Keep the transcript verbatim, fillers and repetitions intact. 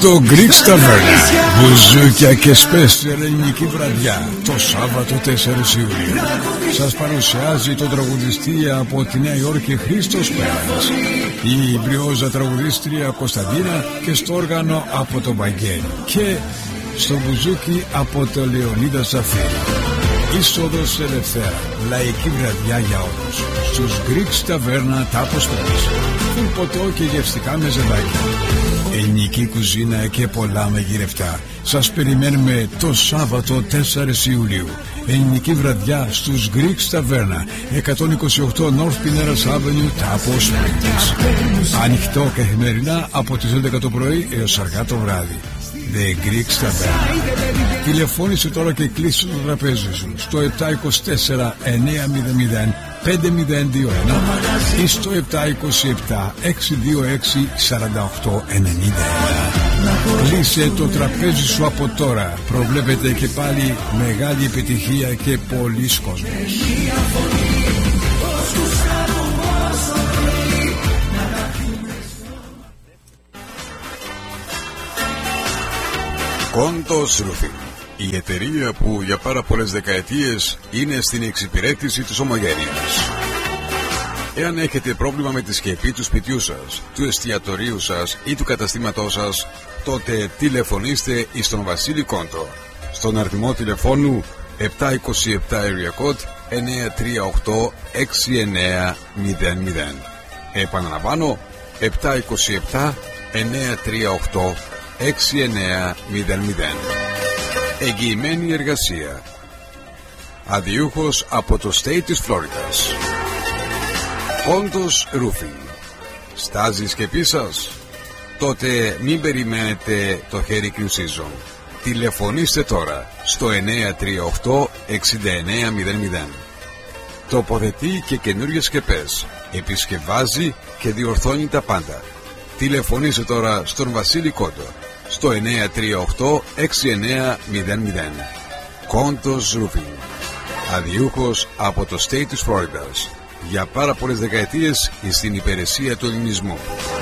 το Greek Tavern. Μπουζούκια και σπέστερ ελληνική βραδιά το Σάββατο τέσσερις Ιουλίου. Σας παρουσιάζει τον τραγουδιστή από τη Νέα Υόρκη Χρήστος Πέρας, η μπριόζα τραγουδίστρια Κωνσταντίνα και στο όργανο από τον Βαγγέλη και στο μπουζούκι από το Λεωνίδα Ζαφύρη. Είσοδος ελευθέρα, λαϊκή βραδιά για όλους. Στους Greek Tavern τα Αποστόλης. Φουλ ποτό και γευστικά με ζευγάρια. Ελληνική κουζίνα και πολλά μαγειρευτά. Σας περιμένουμε το Σάββατο τέσσερις Ιουλίου. Ελληνική βραδιά στους Greek Tavern, εκατόν είκοσι οκτώ North Pinellas Avenue, τα Αποστόλης. Ανοιχτό καθημερινά από τις έντεκα το πρωί έως αργά το βράδυ. The Greek Tavern. Τηλεφώνησε τώρα και κλείσει το τραπέζι σου στο επτά είκοσι τέσσερα εννιά μηδέν μηδέν πέντε μηδέν δύο ένα ή στο επτά είκοσι επτά έξι δύο έξι τέσσερα οκτώ ενενήντα ένα. Κλείσε το τραπέζι σου από τώρα. Προβλέπετε και πάλι μεγάλη επιτυχία και πολλής κόσμος. Κόντος Ρούφινγκ, η εταιρεία που για πάρα πολλές δεκαετίες είναι στην εξυπηρέτηση της ομογένειας. Εάν έχετε πρόβλημα με τη σκεπή του σπιτιού σας, του εστιατορίου σας ή του καταστήματός σας, τότε τηλεφωνήστε στον Βασίλη Κόντο στον αριθμό τηλεφώνου επτά είκοσι επτά area code εννιά τρία οκτώ έξι εννιά μηδέν μηδέν. Επαναλαμβάνω, επτά είκοσι επτά εννιά τρία οκτώ έξι εννιά μηδέν μηδέν. Εγγυημένη εργασία. Αδιούχος από το state της Φλόριδας. Κόντος Roofing. Στάζει σκεπή σας? Τότε μην περιμένετε το hurricane season. Τηλεφωνήστε τώρα στο εννιά τρία οκτώ έξι εννιά μηδέν μηδέν. Τοποθετεί και καινούριες σκεπές. Επισκευάζει και διορθώνει τα πάντα. Τηλεφωνήστε τώρα στον Βασίλη Κόντο στο εννιά τρία οκτώ έξι εννιά μηδέν μηδέν. Κόντος Roofing. Αδιούχος από το state της Φλόριδας. Για πάρα πολλές δεκαετίες στην υπηρεσία του ελληνισμού.